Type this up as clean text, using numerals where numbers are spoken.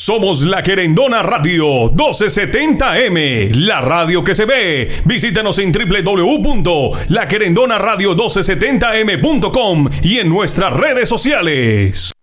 Somos La Querendona Radio 1270M, la radio que se ve. Visítanos en www.laquerendonaradio1270m.com y en nuestras redes sociales.